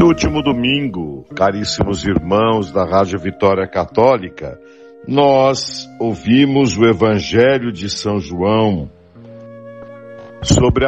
último domingo, caríssimos irmãos da Rádio Vitória Católica, nós ouvimos o Evangelho de São João sobre